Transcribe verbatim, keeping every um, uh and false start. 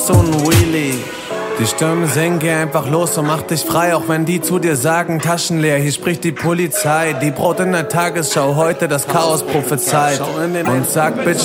machst du einen Wheelie. Die Stürme singen, geh einfach los und mach dich frei, auch wenn die zu dir sagen, Taschen leer, hier spricht die Polizei. Die Brot in der Tagesschau, heute das Chaos prophezeit. Und sag, Bitch,